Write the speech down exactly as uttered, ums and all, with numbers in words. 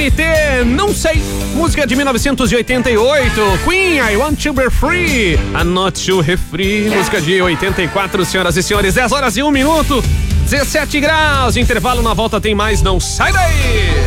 L T, não sei. Música de mil novecentos e oitenta e oito. Queen, I Want to Be Free. I'm Not to Refree. Música de oitenta e quatro, senhoras e senhores. dez horas e um minuto. dezessete graus. Intervalo, na volta tem mais. Não sai daí.